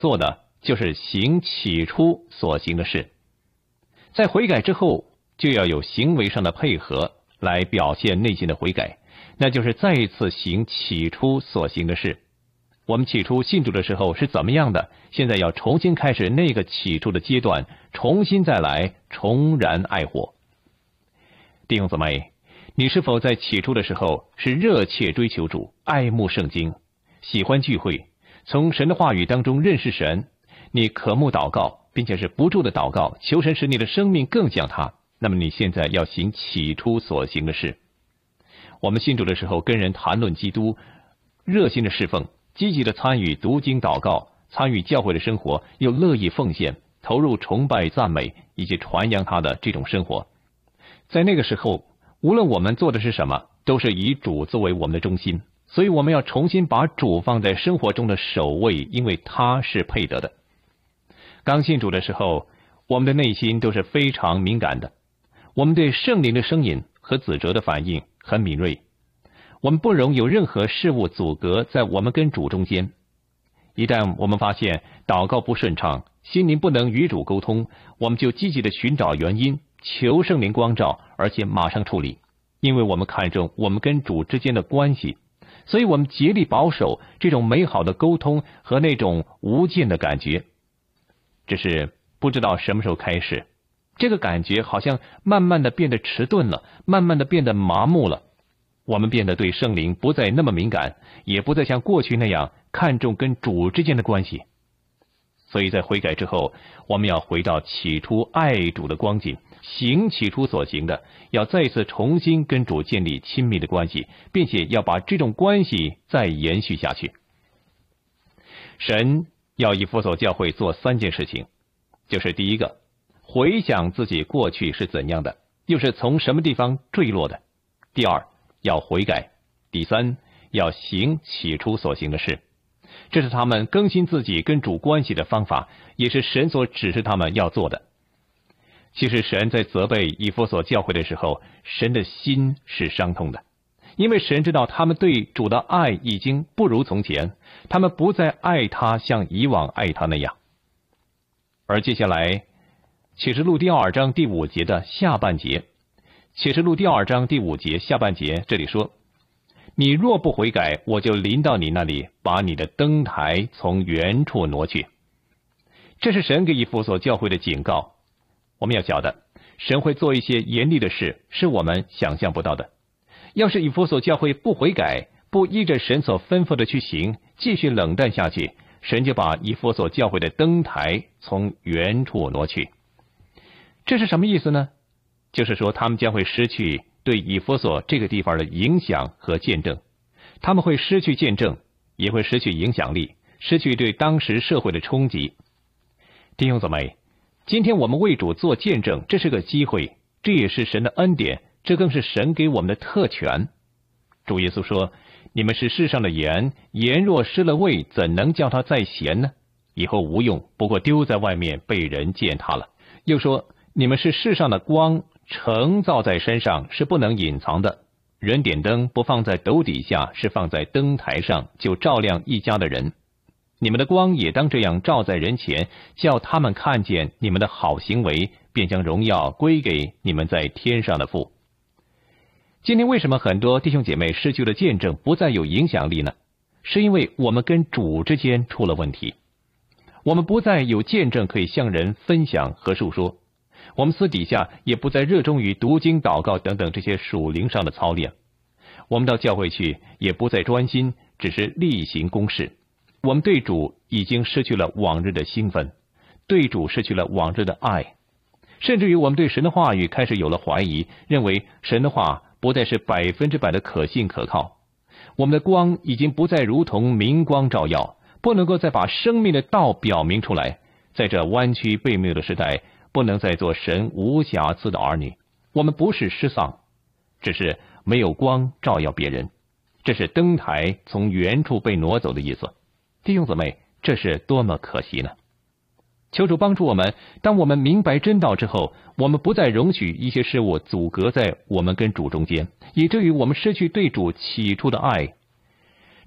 做的就是行起初所行的事。在悔改之后，就要有行为上的配合来表现内心的悔改，那就是再一次行起初所行的事。我们起初信主的时候是怎么样的，现在要重新开始那个起初的阶段，重新再来，重燃爱火。弟兄姊妹，你是否在起初的时候是热切追求主，爱慕圣经，喜欢聚会，从神的话语当中认识神，你渴慕祷告，并且是不住的祷告，求神使你的生命更像他，那么你现在要行起初所行的事。我们信主的时候跟人谈论基督，热心的侍奉，积极的参与读经祷告，参与教会的生活，又乐意奉献，投入崇拜赞美以及传扬他的这种生活。在那个时候，无论我们做的是什么，都是以主作为我们的中心，所以我们要重新把主放在生活中的首位，因为他是配得的。刚信主的时候，我们的内心都是非常敏感的，我们对圣灵的声音和指责的反应很敏锐，我们不容有任何事物阻隔在我们跟主中间。一旦我们发现祷告不顺畅，心灵不能与主沟通，我们就积极的寻找原因，求圣灵光照，而且马上处理，因为我们看重我们跟主之间的关系，所以我们竭力保守这种美好的沟通和那种无间的感觉。只是不知道什么时候开始，这个感觉好像慢慢的变得迟钝了，慢慢的变得麻木了。我们变得对圣灵不再那么敏感，也不再像过去那样看重跟主之间的关系。所以在悔改之后，我们要回到起初爱主的光景，行起初所行的，要再次重新跟主建立亲密的关系，并且要把这种关系再延续下去。神要以弗所教会做3件事情，就是第一个，回想自己过去是怎样的，又是从什么地方坠落的；第二，要悔改；第三，要行起初所行的事。这是他们更新自己跟主关系的方法，也是神所指示他们要做的。其实神在责备以弗所教会的时候，神的心是伤痛的，因为神知道他们对主的爱已经不如从前，他们不再爱他像以往爱他那样。而接下来启示录第2章第5节的下半节，启示录第2章第5节下半节，这里说，你若不悔改，我就临到你那里，把你的灯台从原处挪去。这是神给以弗所教会的警告。我们要晓得，神会做一些严厉的事，是我们想象不到的。要是以弗所教会不悔改，不依着神所吩咐的去行，继续冷淡下去，神就把以弗所教会的灯台从原处挪去。这是什么意思呢？就是说他们将会失去对以弗所这个地方的影响和见证，他们会失去见证，也会失去影响力，失去对当时社会的冲击。弟兄姊妹，今天我们为主做见证，这是个机会，这也是神的恩典，这更是神给我们的特权。主耶稣说，你们是世上的盐，盐若失了味，怎能叫它再咸呢？以后无用，不过丢在外面，被人践踏了。又说，你们是世上的光，城造在山上，是不能隐藏的。人点灯不放在斗底下，是放在灯台上，就照亮一家的人。你们的光也当这样照在人前，叫他们看见你们的好行为，便将荣耀归给你们在天上的父。今天为什么很多弟兄姐妹失去了见证，不再有影响力呢？是因为我们跟主之间出了问题。我们不再有见证可以向人分享和述说，我们私底下也不再热衷于读经祷告等等这些属灵上的操练。我们到教会去也不再专心，只是例行公事。我们对主已经失去了往日的兴奋，对主失去了往日的爱，甚至于我们对神的话语开始有了怀疑，认为神的话不再是100%的可信可靠。我们的光已经不再如同明光照耀，不能够再把生命的道表明出来。在这弯曲悖谬的时代，不能再做神无瑕疵的儿女。我们不是失丧，只是没有光照耀别人。这是灯台从原处被挪走的意思。弟兄姊妹，这是多么可惜呢！求主帮助我们，当我们明白真道之后，我们不再容许一些事物阻隔在我们跟主中间，以至于我们失去对主起初的爱。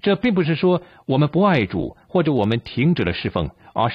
这并不是说我们不爱主，或者我们停止了侍奉，而